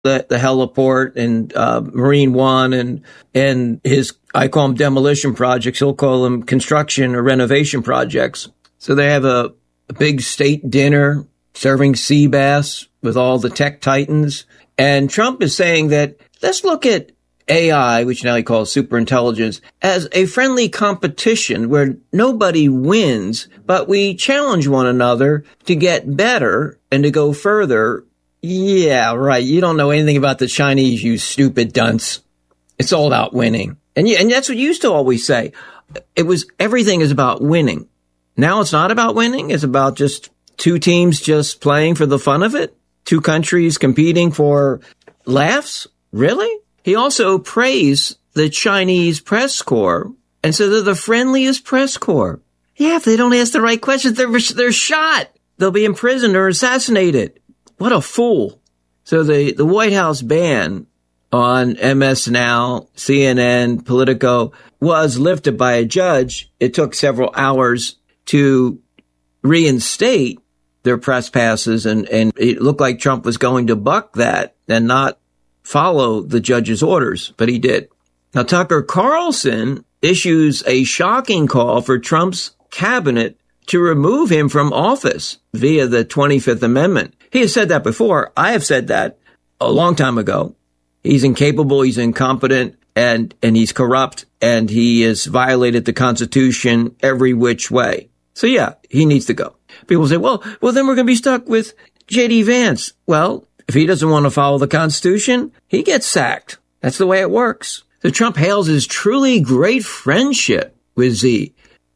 the heliport and Marine One and his, I call them demolition projects. He'll call them construction or renovation projects. So they have a big state dinner serving sea bass with all the tech titans. And Trump is saying that let's look at AI, which now he calls superintelligence, as a friendly competition where nobody wins, but we challenge one another to get better and to go further. Yeah, right. You don't know anything about the Chinese, you stupid dunce. It's all about winning. And that's what you used to always say. Everything is about winning. Now it's not about winning. It's about just two teams just playing for the fun of it. Two countries competing for laughs. Really? He also praised the Chinese press corps and said they're the friendliest press corps. Yeah, if they don't ask the right questions, they're shot. They'll be imprisoned or assassinated. What a fool. So the White House ban on MS Now, CNN, Politico was lifted by a judge. It took several hours to reinstate their press passes, and it looked like Trump was going to buck that and not follow the judge's orders, but he did. Now, Tucker Carlson issues a shocking call for Trump's cabinet to remove him from office via the 25th Amendment. He has said that before. I have said that a long time ago. He's incapable, he's incompetent, and he's corrupt, and he has violated the Constitution every which way. So yeah, he needs to go. People say, well, then we're going to be stuck with J.D. Vance. Well, if he doesn't want to follow the Constitution, he gets sacked. That's the way it works. So Trump hails his truly great friendship with Z.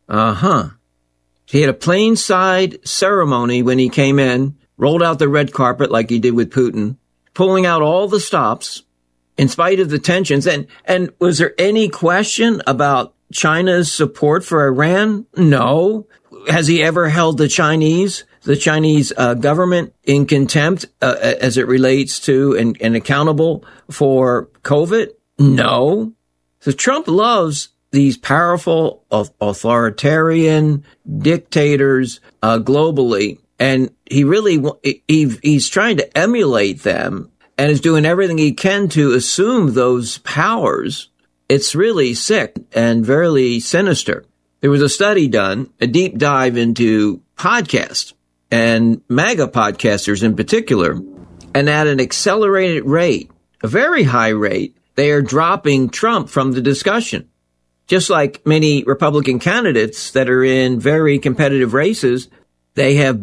He had a plain side ceremony when he came in, rolled out the red carpet like he did with Putin, pulling out all the stops in spite of the tensions. And was there any question about China's support for Iran? No. Has he ever held the Chinese government in contempt as it relates to and accountable for COVID? No. So Trump loves these powerful authoritarian dictators globally, and he's trying to emulate them and is doing everything he can to assume those powers. It's really sick and very sinister. There was a study done, a deep dive into podcasts and MAGA podcasters in particular, and at an accelerated rate, a very high rate, they are dropping Trump from the discussion. Just like many Republican candidates that are in very competitive races, they have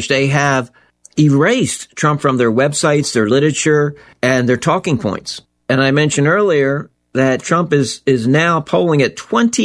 erased Trump from their websites, their literature, and their talking points. And I mentioned earlier that Trump is now polling at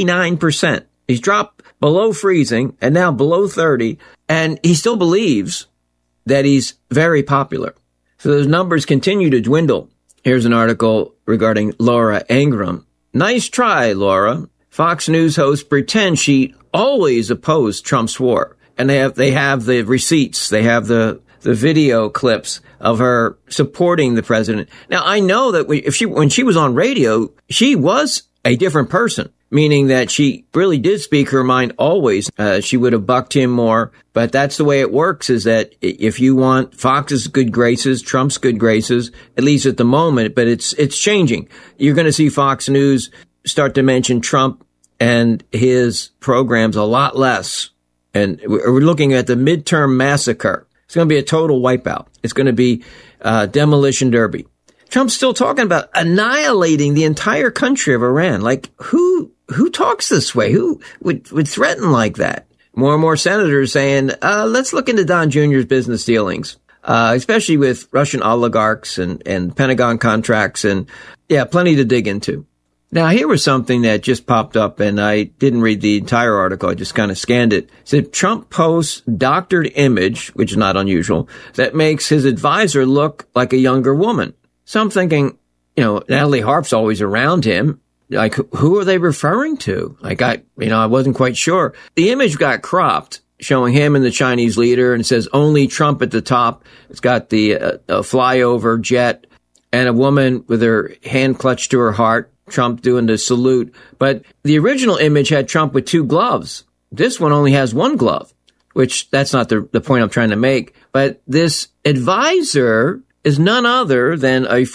29%. He's dropped below freezing and now below 30, and he still believes that he's very popular. So those numbers continue to dwindle. Here's an article regarding Laura Ingraham. Nice try, Laura. Fox News host pretends she always opposed Trump's war. And they have the receipts. They have the video clips of her supporting the president. Now, I know that when she was on radio, she was a different person, meaning that she really did speak her mind always. She would have bucked him more. But that's the way it works, is that if you want Fox's good graces, Trump's good graces, at least at the moment, but it's changing. You're going to see Fox News start to mention Trump and his programs a lot less. And we're looking at the midterm massacre. It's going to be a total wipeout. It's going to be demolition derby. Trump's still talking about annihilating the entire country of Iran. Like, who talks this way? Who would threaten like that? More and more senators saying, let's look into Don Jr.'s business dealings, especially with Russian oligarchs and Pentagon contracts, and yeah, plenty to dig into. Now, here was something that just popped up, and I didn't read the entire article. I just kind of scanned it. It said Trump posts doctored image, which is not unusual, that makes his advisor look like a younger woman. So I'm thinking, Natalie Harp's always around him. Like, who are they referring to? Like, I wasn't quite sure. The image got cropped, showing him and the Chinese leader, and it says only Trump at the top. It's got the flyover jet and a woman with her hand clutched to her heart. Trump doing the salute. But the original image had Trump with two gloves. This one only has one glove, which that's not the point I'm trying to make. But this advisor is none other than a